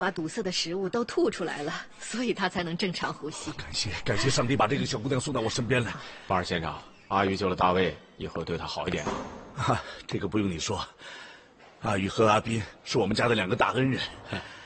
把堵塞的食物都吐出来了，所以他才能正常呼吸。 感谢上帝把这个小姑娘送到我身边来。 巴尔县长，阿玉救了大卫，以后对她好一点啊。 这个不用你说，阿玉和阿斌是我们家的2个大恩人。